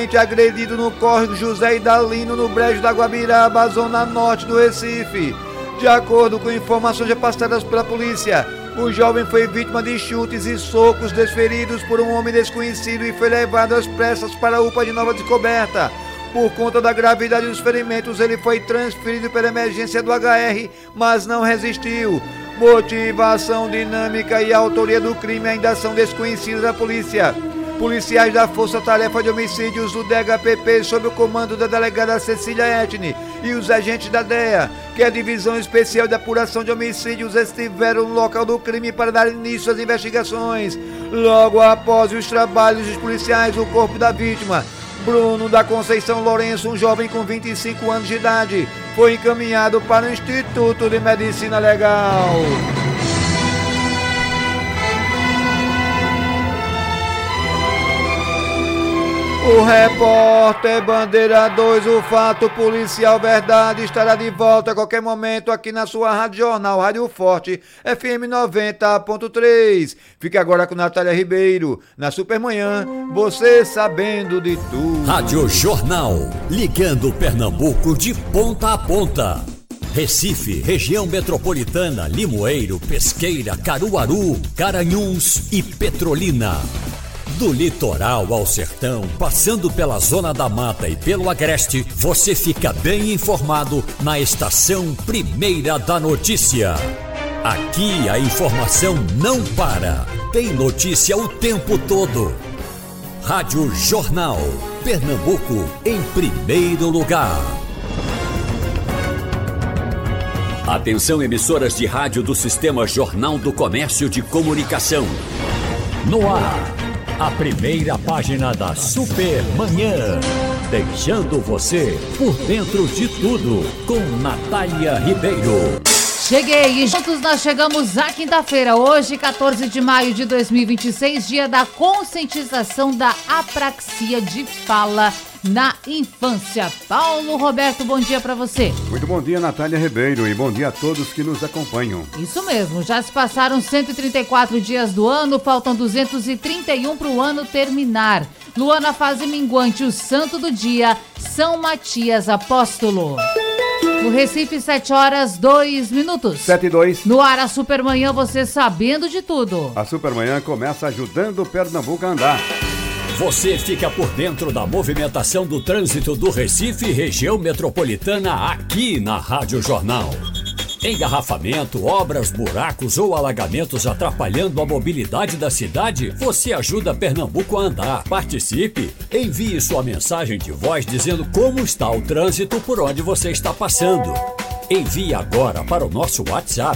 Agredido no córrego José Idalino, no Brejo da Guabiraba, zona norte do Recife. De acordo com informações repassadas pela polícia, o jovem foi vítima de chutes e socos desferidos por um homem desconhecido e foi levado às pressas para a UPA de Nova Descoberta. Por conta da gravidade dos ferimentos, ele foi transferido pela emergência do HR, mas não resistiu. Motivação, dinâmica e autoria do crime ainda são desconhecidas da polícia. Policiais da Força Tarefa de Homicídios do DHPP, sob o comando da delegada Cecília Etni, e os agentes da DEA, que é a Divisão Especial de Apuração de Homicídios, estiveram no local do crime para dar início às investigações. Logo após os trabalhos dos policiais, o corpo da vítima, Bruno da Conceição Lourenço, um jovem com 25 anos de idade, foi encaminhado para o Instituto de Medicina Legal. O repórter Bandeira 2, o fato policial verdade, estará de volta a qualquer momento aqui na sua Rádio Jornal, Rádio Forte, FM 90.3. Fique agora com Natália Ribeiro, na Supermanhã, você sabendo de tudo. Rádio Jornal, ligando Pernambuco de ponta a ponta. Recife, região metropolitana, Limoeiro, Pesqueira, Caruaru, Garanhuns e Petrolina. Do litoral ao sertão, passando pela Zona da Mata e pelo Agreste, você fica bem informado na estação Primeira da Notícia. Aqui a informação não para, tem notícia o tempo todo. Rádio Jornal, Pernambuco em primeiro lugar. Atenção, emissoras de rádio do Sistema Jornal do Comércio de Comunicação. No ar, a primeira página da Supermanhã, deixando você por dentro de tudo, com Natália Ribeiro. Cheguei e juntos nós chegamos à quinta-feira, hoje 14 de maio de 2026, dia da conscientização da apraxia de fala na infância. Paulo Roberto, bom dia pra você. Muito bom dia, Natália Ribeiro, e bom dia a todos que nos acompanham. Isso mesmo, já se passaram 134 dias do ano, faltam 231 pro ano terminar. Lua na fase minguante, o santo do dia, São Matias Apóstolo. No Recife, 7h02. 7:02. No ar, a Supermanhã, você sabendo de tudo. A Supermanhã começa ajudando Pernambuco a andar. Você fica por dentro da movimentação do trânsito do Recife e região metropolitana aqui na Rádio Jornal. Engarrafamento, obras, buracos ou alagamentos atrapalhando a mobilidade da cidade? Você ajuda Pernambuco a andar. Participe! Envie sua mensagem de voz dizendo como está o trânsito por onde você está passando. Envie agora para o nosso WhatsApp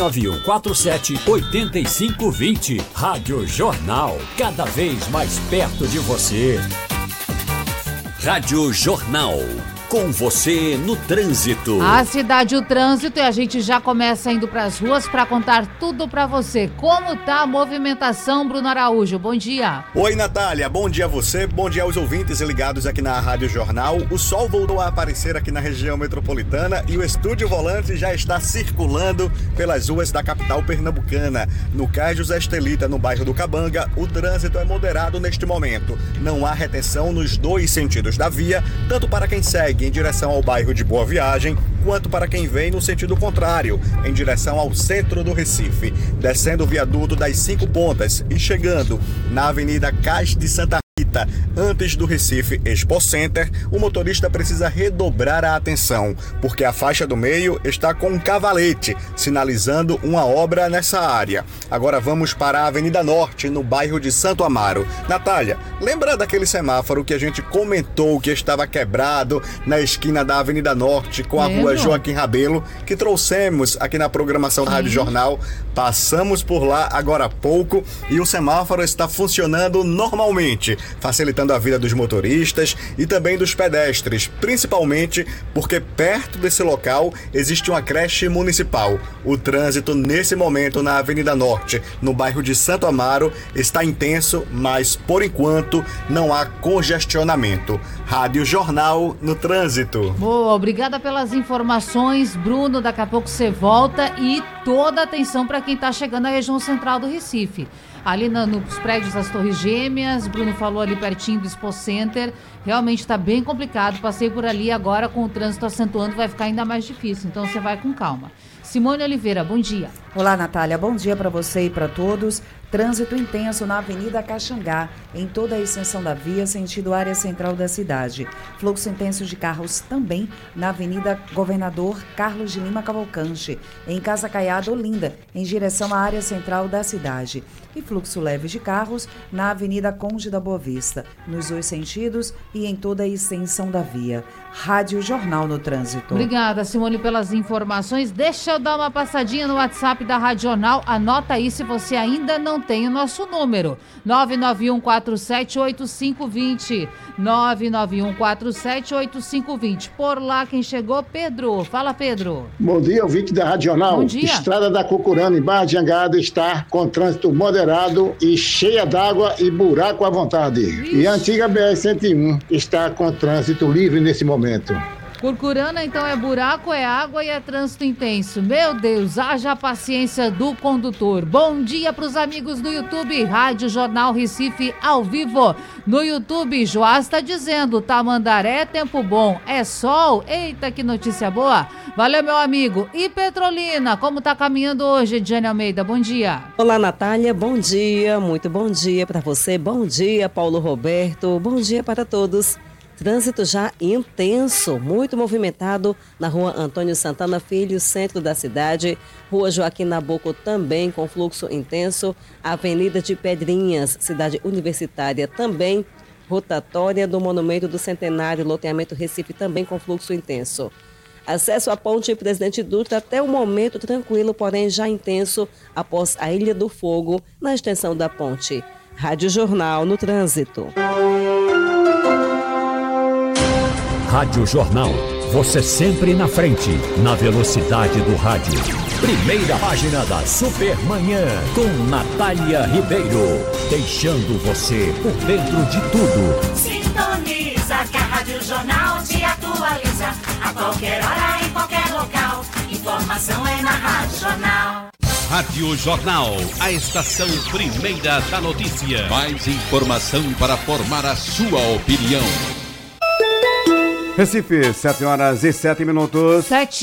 991478520. Rádio Jornal, cada vez mais perto de você. Rádio Jornal, com você no trânsito. A cidade, o trânsito, e a gente já começa indo para as ruas para contar tudo para você. Como tá a movimentação, Bruno Araújo? Bom dia. Oi, Natália. Bom dia a você, bom dia aos ouvintes ligados aqui na Rádio Jornal. O sol voltou a aparecer aqui na região metropolitana e o Estúdio Volante já está circulando pelas ruas da capital pernambucana. No Cais José Estelita, no bairro do Cabanga, o trânsito é moderado neste momento. Não há retenção nos dois sentidos da via, tanto para quem segue em direção ao bairro de Boa Viagem, quanto para quem vem no sentido contrário, em direção ao centro do Recife, descendo o viaduto das 5 Pontas e chegando na Avenida Cais de Santa Rita, antes do Recife Expo Center, o motorista precisa redobrar a atenção, porque a faixa do meio está com um cavalete, sinalizando uma obra nessa área. Agora vamos para a Avenida Norte, no bairro de Santo Amaro. Natália, lembra daquele semáforo que a gente comentou que estava quebrado na esquina da Avenida Norte com a rua Joaquim Rabelo, que trouxemos aqui na programação da Rádio Jornal? Passamos por lá agora há pouco e o semáforo está funcionando normalmente, facilitando a vida dos motoristas e também dos pedestres, principalmente porque perto desse local existe uma creche municipal. O trânsito nesse momento na Avenida Norte, no bairro de Santo Amaro, está intenso, mas por enquanto não há congestionamento. Rádio Jornal no trânsito. Boa, obrigada pelas informações, Bruno. Daqui a pouco você volta e toda a atenção para quem está chegando à região central do Recife. ali nos prédios das Torres Gêmeas. Bruno falou ali pertinho do Expo Center. Realmente está bem complicado. Passei por ali agora com o trânsito acentuando, vai ficar ainda mais difícil. Então você vai com calma. Simone Oliveira, bom dia. Olá, Natália. Bom dia para você e para todos. Trânsito intenso na Avenida Caxangá, em toda a extensão da via, sentido área central da cidade. Fluxo intenso de carros também na Avenida Governador Carlos de Lima Cavalcante, em Casa Caiada, Olinda, em direção à área central da cidade. E fluxo leve de carros na Avenida Conde da Boa Vista, nos dois sentidos e em toda a extensão da via. Rádio Jornal no Trânsito. Obrigada, Simone, pelas informações. Deixa eu dar uma passadinha no WhatsApp da Rádio Jornal. Anota aí se você ainda não tem o nosso número. 991478520. 991478520. Por lá quem chegou, Pedro. Fala, Pedro. Bom dia, ouvinte da Rádio Jornal. Bom dia. Estrada da Cucurana, em Barra de Jangada, está com trânsito moderado e cheia d'água e buraco à vontade. Ixi. E a antiga BR-101 está com trânsito livre nesse momento. Curcurana, então, é buraco, é água e é trânsito intenso. Meu Deus, haja a paciência do condutor. Bom dia para os amigos do YouTube, Rádio Jornal Recife ao vivo. No YouTube, Joás está dizendo, Tamandaré, tempo bom, é sol. Eita, que notícia boa. Valeu, meu amigo. E Petrolina, como está caminhando hoje, Ediane Almeida? Bom dia. Olá, Natália, bom dia, muito bom dia para você. Bom dia, Paulo Roberto, bom dia para todos. Trânsito já intenso, muito movimentado na rua Antônio Santana Filho, centro da cidade. Rua Joaquim Nabuco também com fluxo intenso. Avenida de Pedrinhas, cidade universitária também. Rotatória do Monumento do Centenário, loteamento Recife também com fluxo intenso. Acesso à ponte Presidente Dutra até o momento tranquilo, porém já intenso após a Ilha do Fogo, na extensão da ponte. Rádio Jornal no Trânsito. Rádio Jornal, você sempre na frente, na velocidade do rádio. Primeira página da Supermanhã, com Natália Ribeiro, deixando você por dentro de tudo. Sintoniza que a Rádio Jornal te atualiza, a qualquer hora, em qualquer local. Informação é na Rádio Jornal. Rádio Jornal, a estação primeira da notícia. Mais informação para formar a sua opinião. Recife, 7h07.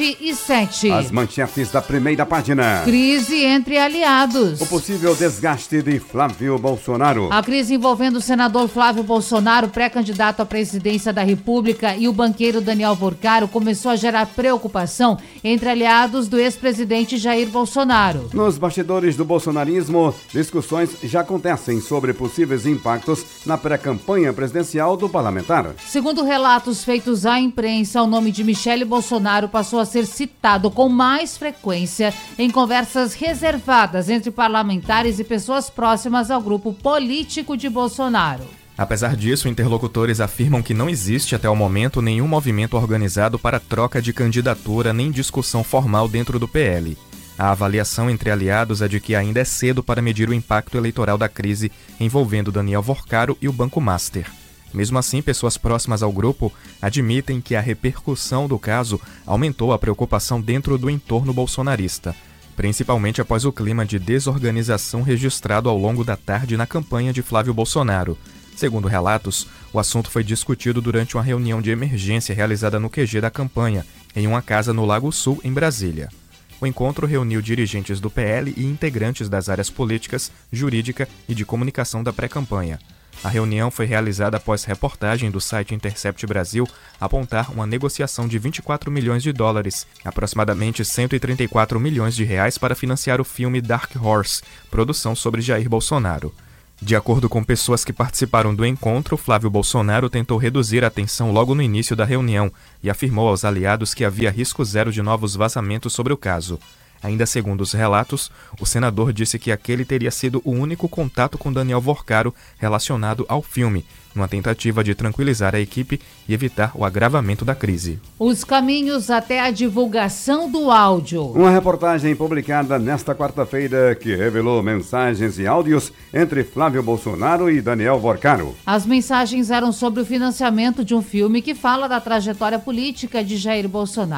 7h07. As manchetes da primeira página. Crise entre aliados. O possível desgaste de Flávio Bolsonaro. A crise envolvendo o senador Flávio Bolsonaro, pré-candidato à presidência da República, e o banqueiro Daniel Vorcaro começou a gerar preocupação entre aliados do ex-presidente Jair Bolsonaro. Nos bastidores do bolsonarismo, discussões já acontecem sobre possíveis impactos na pré-campanha presidencial do parlamentar. Segundo relatos feitos à imprensa, o nome de Michele Bolsonaro passou a ser citado com mais frequência em conversas reservadas entre parlamentares e pessoas próximas ao grupo político de Bolsonaro. Apesar disso, interlocutores afirmam que não existe até o momento nenhum movimento organizado para troca de candidatura nem discussão formal dentro do PL. A avaliação entre aliados é de que ainda é cedo para medir o impacto eleitoral da crise envolvendo Daniel Vorcaro e o Banco Master. Mesmo assim, pessoas próximas ao grupo admitem que a repercussão do caso aumentou a preocupação dentro do entorno bolsonarista, principalmente após o clima de desorganização registrado ao longo da tarde na campanha de Flávio Bolsonaro. Segundo relatos, o assunto foi discutido durante uma reunião de emergência realizada no QG da campanha, em uma casa no Lago Sul, em Brasília. O encontro reuniu dirigentes do PL e integrantes das áreas políticas, jurídica e de comunicação da pré-campanha. A reunião foi realizada após reportagem do site Intercept Brasil apontar uma negociação de 24 milhões de dólares, aproximadamente 134 milhões de reais, para financiar o filme Dark Horse, produção sobre Jair Bolsonaro. De acordo com pessoas que participaram do encontro, Flávio Bolsonaro tentou reduzir a tensão logo no início da reunião e afirmou aos aliados que havia risco zero de novos vazamentos sobre o caso. Ainda segundo os relatos, o senador disse que aquele teria sido o único contato com Daniel Vorcaro relacionado ao filme, numa tentativa de tranquilizar a equipe e evitar o agravamento da crise. Os caminhos até a divulgação do áudio. Uma reportagem publicada nesta quarta-feira que revelou mensagens e áudios entre Flávio Bolsonaro e Daniel Vorcaro. As mensagens eram sobre o financiamento de um filme que fala da trajetória política de Jair Bolsonaro.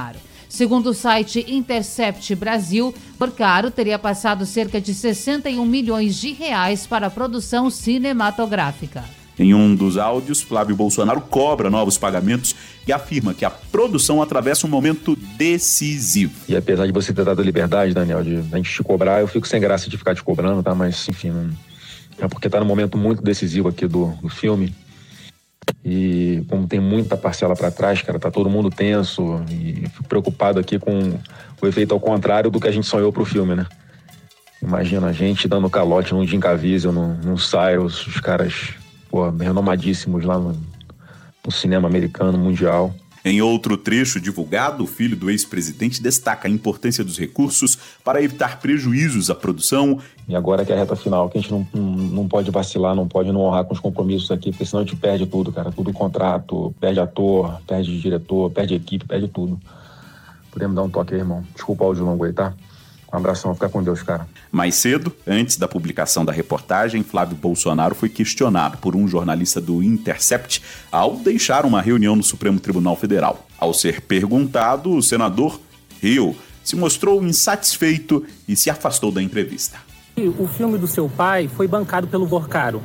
Segundo o site Intercept Brasil, Porcaro teria passado cerca de 61 milhões de reais para a produção cinematográfica. Em um dos áudios, Flávio Bolsonaro cobra novos pagamentos e afirma que a produção atravessa um momento decisivo. E apesar de você ter dado a liberdade, Daniel, de a gente te cobrar, eu fico sem graça de ficar te cobrando, tá? Mas, enfim, não... é porque tá num momento muito decisivo aqui do filme. E como tem muita parcela para trás, cara, tá todo mundo tenso e fico preocupado aqui com o efeito ao contrário do que a gente sonhou pro filme, né? Imagina a gente dando calote num Jim Caviezel, num Cyrus, os caras... renomadíssimos lá no cinema americano, mundial. Em outro trecho divulgado, o filho do ex-presidente destaca a importância dos recursos para evitar prejuízos à produção. E agora que é a reta final, que a gente não pode vacilar, não pode não honrar com os compromissos aqui, porque senão a gente perde tudo, cara. Tudo contrato, perde ator, perde diretor, perde equipe, perde tudo. Podemos dar um toque aí, irmão. Desculpa o áudio longo aí, tá? Um abração, fica com Deus, cara. Mais cedo, antes da publicação da reportagem, Flávio Bolsonaro foi questionado por um jornalista do Intercept ao deixar uma reunião no Supremo Tribunal Federal. Ao ser perguntado, o senador riu, se mostrou insatisfeito e se afastou da entrevista. O filme do seu pai foi bancado pelo Porcaro.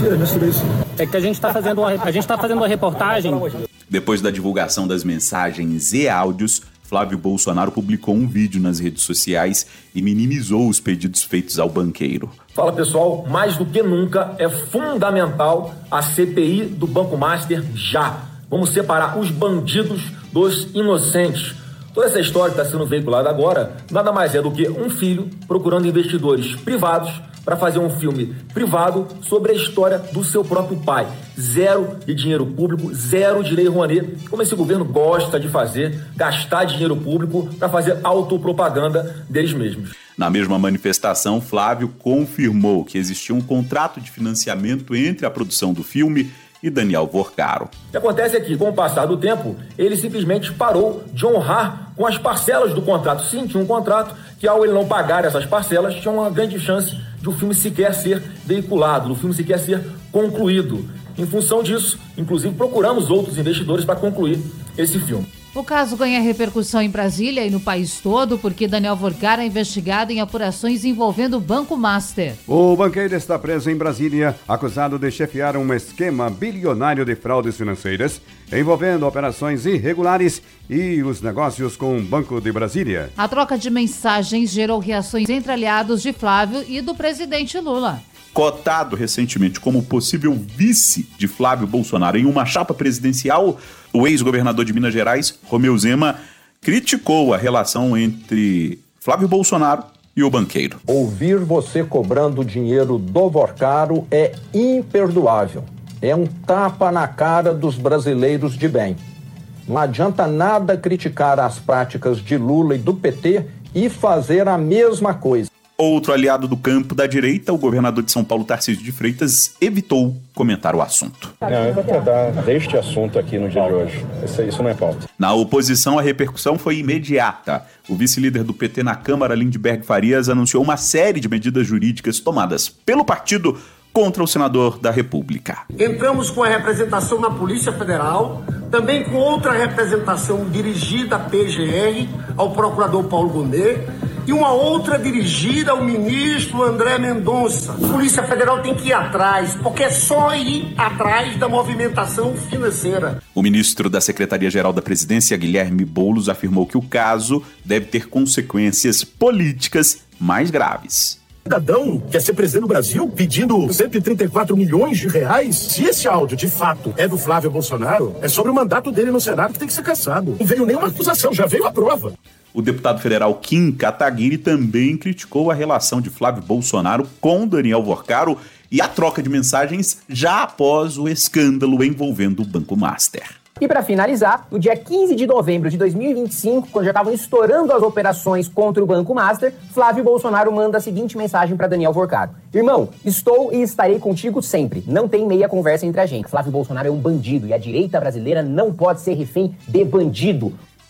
É que a gente está fazendo uma reportagem. Depois da divulgação das mensagens e áudios, Flávio Bolsonaro publicou um vídeo nas redes sociais e minimizou os pedidos feitos ao banqueiro. Fala pessoal, mais do que nunca é fundamental a CPI do Banco Master já. Vamos separar os bandidos dos inocentes. Toda essa história que está sendo veiculada agora nada mais é do que um filho procurando investidores privados para fazer um filme privado sobre a história do seu próprio pai. Zero de dinheiro público, zero de lei Rouanet, como esse governo gosta de fazer, gastar dinheiro público para fazer autopropaganda deles mesmos. Na mesma manifestação, Flávio confirmou que existia um contrato de financiamento entre a produção do filme e Daniel Porcaro. O que acontece é que, com o passar do tempo, ele simplesmente parou de honrar com as parcelas do contrato. Sim, tinha um contrato que, ao ele não pagar essas parcelas, tinha uma grande chance de o filme sequer ser veiculado, do filme sequer ser concluído. Em função disso, inclusive, procuramos outros investidores para concluir esse filme. O caso ganha repercussão em Brasília e no país todo porque Daniel Porcaro é investigado em apurações envolvendo o Banco Master. O banqueiro está preso em Brasília, acusado de chefiar um esquema bilionário de fraudes financeiras, envolvendo operações irregulares e os negócios com o Banco de Brasília. A troca de mensagens gerou reações entre aliados de Flávio e do presidente Lula. Cotado recentemente como possível vice de Flávio Bolsonaro em uma chapa presidencial, o ex-governador de Minas Gerais, Romeu Zema, criticou a relação entre Flávio Bolsonaro e o banqueiro. Ouvir você cobrando dinheiro do Porcaro é imperdoável. É um tapa na cara dos brasileiros de bem. Não adianta nada criticar as práticas de Lula e do PT e fazer a mesma coisa. Outro aliado do campo da direita, o governador de São Paulo, Tarcísio de Freitas, evitou comentar o assunto. Não, eu vou tratar deste assunto aqui no dia de hoje. Isso não é pauta. Na oposição, a repercussão foi imediata. O vice-líder do PT na Câmara, Lindbergh Farias, anunciou uma série de medidas jurídicas tomadas pelo partido contra o senador da República. Entramos com a representação na Polícia Federal, também com outra representação dirigida à PGR, ao procurador Paulo Gonet, e uma outra dirigida ao ministro André Mendonça. A Polícia Federal tem que ir atrás, porque é só ir atrás da movimentação financeira. O ministro da Secretaria-Geral da Presidência, Guilherme Boulos, afirmou que o caso deve ter consequências políticas mais graves. Cidadão quer ser presidente do Brasil pedindo 134 milhões de reais? Se esse áudio, de fato, é do Flávio Bolsonaro, é sobre o mandato dele no Senado que tem que ser cassado. Não veio nenhuma acusação, já veio a prova. O deputado federal Kim Kataguiri também criticou a relação de Flávio Bolsonaro com Daniel Porcaro e a troca de mensagens já após o escândalo envolvendo o Banco Master. E para finalizar, no dia 15 de novembro de 2025, quando já estavam estourando as operações contra o Banco Master, Flávio Bolsonaro manda a seguinte mensagem para Daniel Porcaro: irmão, estou e estarei contigo sempre. Não tem meia conversa entre a gente. Flávio Bolsonaro é um bandido e a direita brasileira não pode ser refém de bandido.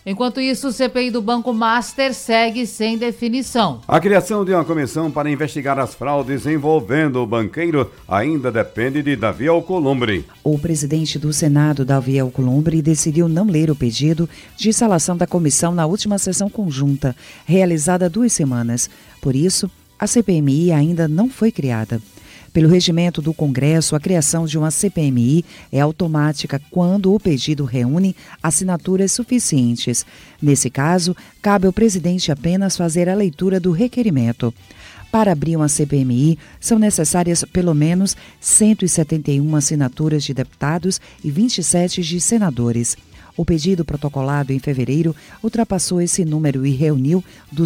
Enquanto isso, o CPI do Banco Master segue sem definição. A criação de uma comissão para investigar as fraudes envolvendo o banqueiro ainda depende de Davi Alcolumbre. O presidente do Senado, Davi Alcolumbre, decidiu não ler o pedido de instalação da comissão na última sessão conjunta, realizada há 2 semanas. Por isso, a CPMI ainda não foi criada. Pelo regimento do Congresso, a criação de uma CPMI é automática quando o pedido reúne assinaturas suficientes. Nesse caso, cabe ao presidente apenas fazer a leitura do requerimento. Para abrir uma CPMI, são necessárias pelo menos 171 assinaturas de deputados e 27 de senadores. O pedido protocolado em fevereiro ultrapassou esse número e reuniu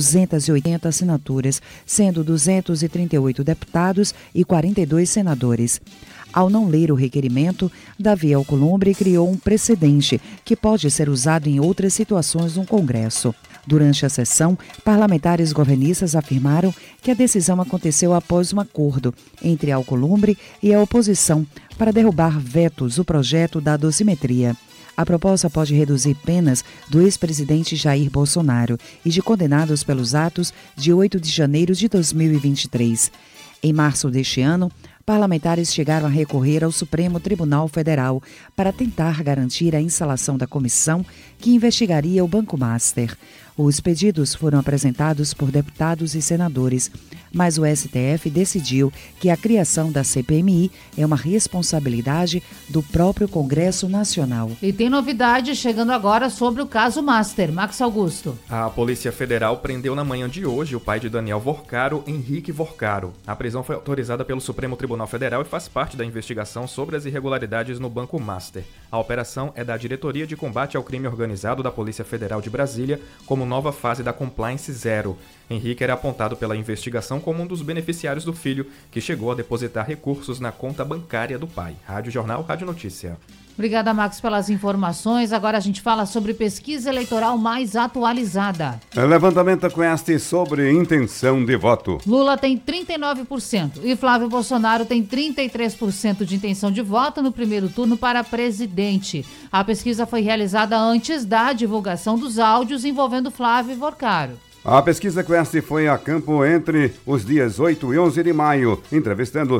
280 assinaturas, sendo 238 deputados e 42 senadores. Ao não ler o requerimento, Davi Alcolumbre criou um precedente que pode ser usado em outras situações no Congresso. Durante a sessão, parlamentares governistas afirmaram que a decisão aconteceu após um acordo entre Alcolumbre e a oposição para derrubar vetos do projeto da dosimetria. A proposta pode reduzir penas do ex-presidente Jair Bolsonaro e de condenados pelos atos de 8 de janeiro de 2023. Em março deste ano, parlamentares chegaram a recorrer ao Supremo Tribunal Federal para tentar garantir a instalação da comissão que investigaria o Banco Master. Os pedidos foram apresentados por deputados e senadores, mas o STF decidiu que a criação da CPMI é uma responsabilidade do próprio Congresso Nacional. E tem novidade chegando agora sobre o caso Master. Max Augusto. A Polícia Federal prendeu na manhã de hoje o pai de Daniel Vorcaro, Henrique Vorcaro. A prisão foi autorizada pelo Supremo Tribunal Federal e faz parte da investigação sobre as irregularidades no Banco Master. A operação é da Diretoria de Combate ao Crime Organizado da Polícia Federal de Brasília, como nova fase da Compliance Zero. Henrique era apontado pela investigação como um dos beneficiários do filho, que chegou a depositar recursos na conta bancária do pai. Rádio Jornal, Rádio Notícia. Obrigada, Max, pelas informações. Agora a gente fala sobre pesquisa eleitoral mais atualizada. Levantamento Quest sobre intenção de voto. Lula tem 39% e Flávio Bolsonaro tem 33% de intenção de voto no primeiro turno para presidente. A pesquisa foi realizada antes da divulgação dos áudios envolvendo Flávio Vorcaro. A pesquisa Quest foi a campo entre os dias 8 e 11 de maio, entrevistando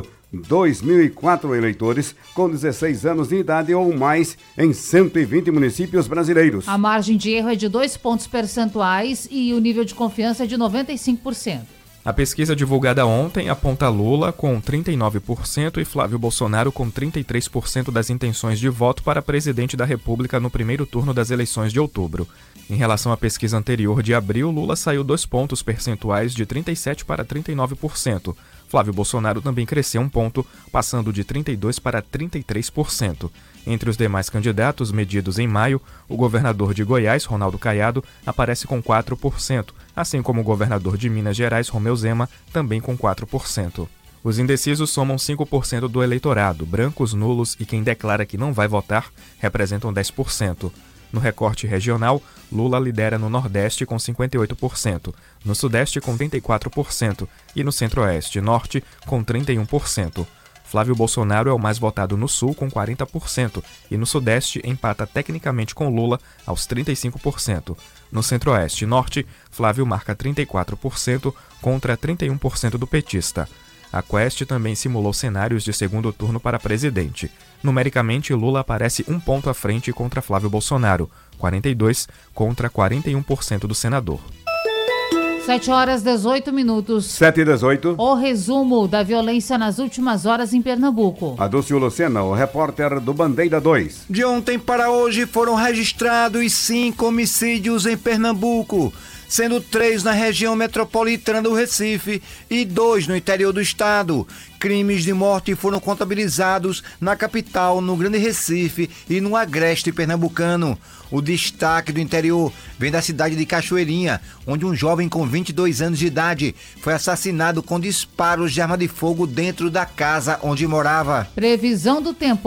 2.004 eleitores com 16 anos de idade ou mais em 120 municípios brasileiros. A margem de erro é de 2 pontos percentuais e o nível de confiança é de 95%. A pesquisa divulgada ontem aponta Lula com 39% e Flávio Bolsonaro com 33% das intenções de voto para presidente da República no primeiro turno das eleições de outubro. Em relação à pesquisa anterior de abril, Lula saiu 2 pontos percentuais de 37% para 39%. Flávio Bolsonaro também cresceu 1 ponto, passando de 32% para 33%. Entre os demais candidatos medidos em maio, o governador de Goiás, Ronaldo Caiado, aparece com 4%, assim como o governador de Minas Gerais, Romeu Zema, também com 4%. Os indecisos somam 5% do eleitorado, brancos, nulos e quem declara que não vai votar representam 10%. No recorte regional, Lula lidera no Nordeste com 58%, no Sudeste com 34% e no Centro-Oeste e Norte com 31%. Flávio Bolsonaro é o mais votado no Sul com 40% e no Sudeste empata tecnicamente com Lula aos 35%. No Centro-Oeste e Norte, Flávio marca 34% contra 31% do petista. A Quest também simulou cenários de segundo turno para presidente. Numericamente, Lula aparece 1 ponto à frente contra Flávio Bolsonaro, 42% contra 41% do senador. 7h18. 7h18. O resumo da violência nas últimas horas em Pernambuco. A Dulce Lucena, o repórter do Bandeira 2. De ontem para hoje foram registrados 5 homicídios em Pernambuco, sendo 3 na região metropolitana do Recife e 2 no interior do estado. Crimes de morte foram contabilizados na capital, no Grande Recife e no Agreste pernambucano. O destaque do interior vem da cidade de Cachoeirinha, onde um jovem com 22 anos de idade foi assassinado com disparos de arma de fogo dentro da casa onde morava. Previsão do tempo.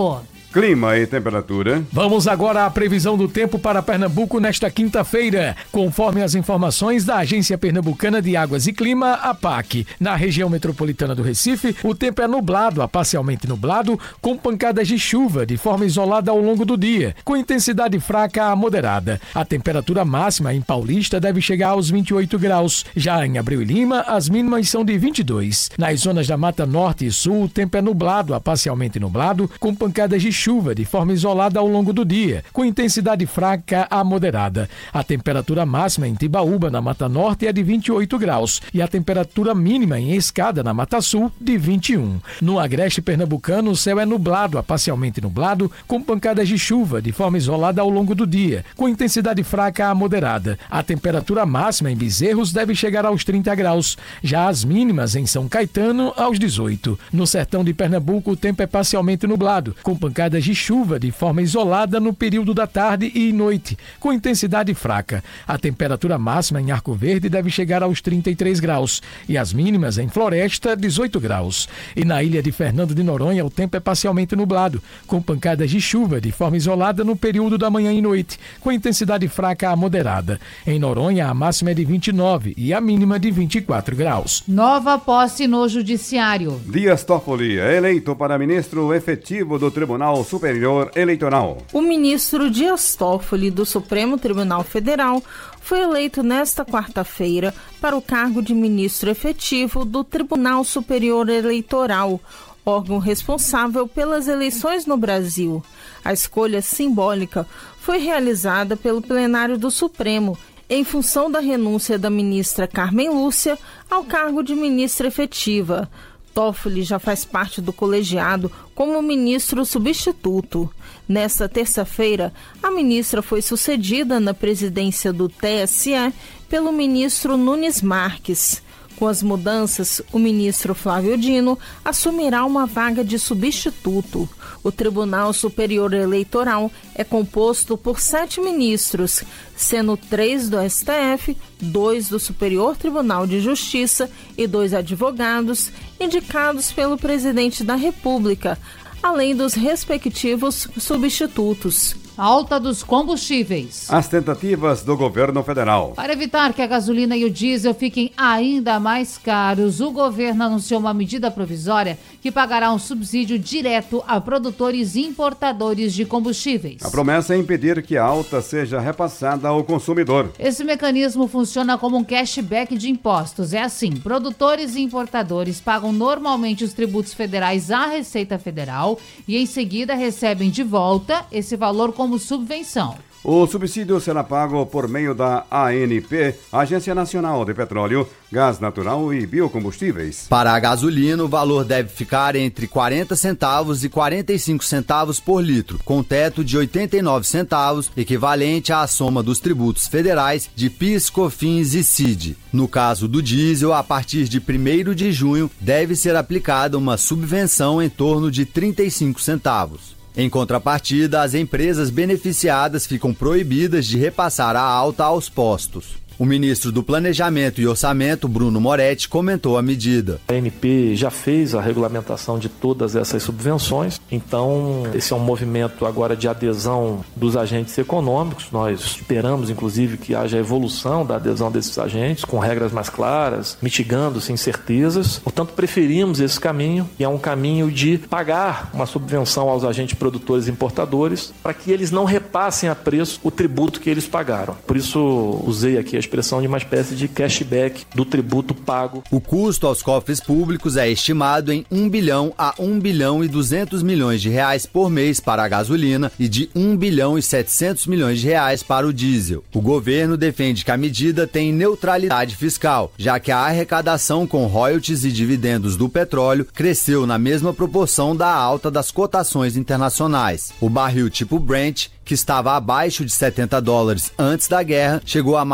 Clima e temperatura. Vamos agora à previsão do tempo para Pernambuco nesta quinta-feira. Conforme as informações da Agência Pernambucana de Águas e Clima, APAC. Na região metropolitana do Recife, o tempo é nublado a parcialmente nublado, com pancadas de chuva de forma isolada ao longo do dia, com intensidade fraca a moderada. A temperatura máxima em Paulista deve chegar aos 28 graus. Já em Abreu e Lima, as mínimas são de 22. Nas zonas da Mata Norte e Sul, o tempo é nublado a parcialmente nublado, com pancadas de chuva de forma isolada ao longo do dia, com intensidade fraca a moderada. A temperatura máxima em Tibaúba, na Mata Norte, é de 28 graus e a temperatura mínima em Escada, na Mata Sul, de 21. No agreste pernambucano, o céu é nublado a parcialmente nublado, com pancadas de chuva de forma isolada ao longo do dia, com intensidade fraca a moderada. A temperatura máxima em Bezerros deve chegar aos 30 graus, já as mínimas em São Caetano aos 18. No sertão de Pernambuco, o tempo é parcialmente nublado, com pancadas de chuva de forma isolada no período da tarde e noite, com intensidade fraca. A temperatura máxima em Arco Verde deve chegar aos 33 graus e as mínimas em Floresta, 18 graus. E na ilha de Fernando de Noronha, o tempo é parcialmente nublado, com pancadas de chuva de forma isolada no período da manhã e noite, com intensidade fraca a moderada. Em Noronha, a máxima é de 29 e a mínima de 24 graus. Nova posse no Judiciário. Dias Toffoli é eleito para ministro efetivo do Tribunal Superior Eleitoral. O ministro Dias Toffoli do Supremo Tribunal Federal foi eleito nesta quarta-feira para o cargo de ministro efetivo do Tribunal Superior Eleitoral, órgão responsável pelas eleições no Brasil. A escolha simbólica foi realizada pelo plenário do Supremo em função da renúncia da ministra Carmen Lúcia ao cargo de ministra efetiva. Toffoli já faz parte do colegiado como ministro substituto. Nesta terça-feira, a ministra foi sucedida na presidência do TSE pelo ministro Nunes Marques. Com as mudanças, o ministro Flávio Dino assumirá uma vaga de substituto. O Tribunal Superior Eleitoral é composto por 7 ministros, sendo 3 do STF, 2 do Superior Tribunal de Justiça e 2 advogados, indicados pelo presidente da República, além dos respectivos substitutos. Alta dos combustíveis. As tentativas do governo federal. Para evitar que a gasolina e o diesel fiquem ainda mais caros, o governo anunciou uma medida provisória que pagará um subsídio direto a produtores e importadores de combustíveis. A promessa é impedir que a alta seja repassada ao consumidor. Esse mecanismo funciona como um cashback de impostos. É assim, produtores e importadores pagam normalmente os tributos federais à Receita Federal e em seguida recebem de volta esse valor como subvenção. O subsídio será pago por meio da ANP, Agência Nacional de Petróleo, Gás Natural e Biocombustíveis. Para a gasolina, o valor deve ficar entre 40 centavos e 45 centavos por litro, com teto de 89 centavos, equivalente à soma dos tributos federais de PIS, COFINS e CID. No caso do diesel, a partir de 1º de junho, deve ser aplicada uma subvenção em torno de 35 centavos. Em contrapartida, as empresas beneficiadas ficam proibidas de repassar a alta aos postos. O ministro do Planejamento e Orçamento, Bruno Moretti, comentou a medida. A ANP já fez a regulamentação de todas essas subvenções, então esse é um movimento agora de adesão dos agentes econômicos. Nós esperamos, inclusive, que haja evolução da adesão desses agentes, com regras mais claras, mitigando-se incertezas. Portanto, preferimos esse caminho, que é um caminho de pagar uma subvenção aos agentes produtores e importadores, para que eles não repassem a preço o tributo que eles pagaram. Por isso, usei aqui a expressão de uma espécie de cashback do tributo pago. O custo aos cofres públicos é estimado em 1 bilhão a 1 bilhão e 200 milhões de reais por mês para a gasolina e de 1 bilhão e 700 milhões de reais para o diesel. O governo defende que a medida tem neutralidade fiscal, já que a arrecadação com royalties e dividendos do petróleo cresceu na mesma proporção da alta das cotações internacionais. O barril tipo Brent, que estava abaixo de $70 antes da guerra, chegou a mais de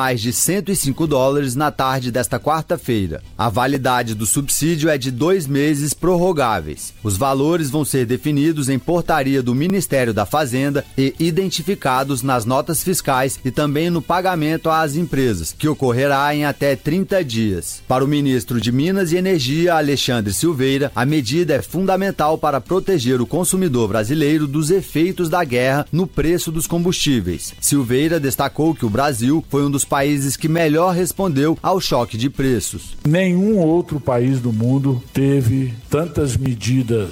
$105 na tarde desta quarta-feira. A validade do subsídio é de 2 meses prorrogáveis. Os valores vão ser definidos em portaria do Ministério da Fazenda e identificados nas notas fiscais e também no pagamento às empresas, que ocorrerá em até 30 dias. Para o ministro de Minas e Energia, Alexandre Silveira, a medida é fundamental para proteger o consumidor brasileiro dos efeitos da guerra no preço dos combustíveis. Silveira destacou que o Brasil foi um dos países que melhor respondeu ao choque de preços. Nenhum outro país do mundo teve tantas medidas